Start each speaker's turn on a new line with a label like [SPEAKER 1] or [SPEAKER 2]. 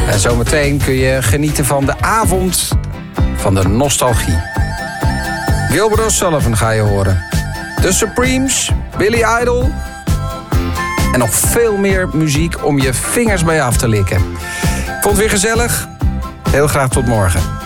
[SPEAKER 1] En zometeen kun je genieten van de avond van de nostalgie. Gilbert O'Sullivan ga je horen. The Supremes, Billy Idol. En nog veel meer muziek om je vingers bij af te likken. Vond het weer gezellig? Heel graag tot morgen.